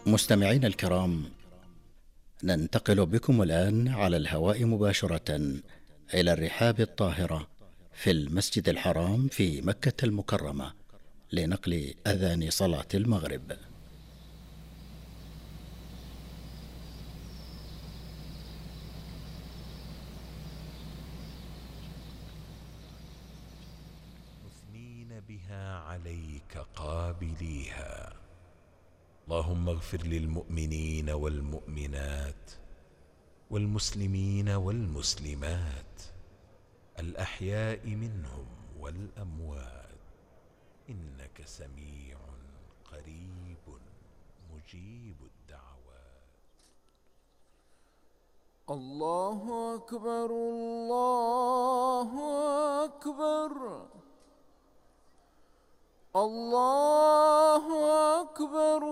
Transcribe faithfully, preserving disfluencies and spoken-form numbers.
مستمعين الكرام، ننتقل بكم الآن على الهواء مباشرة إلى الرحاب الطاهرة في المسجد الحرام في مكة المكرمة لنقل أذان صلاة المغرب. مثنين بها عليك قابليها، اللهم اغفر للمؤمنين والمؤمنات والمسلمين والمسلمات الأحياء منهم والأموات، إنك سميع قريب مجيب الدعوات. الله أكبر الله أكبر الله أكبر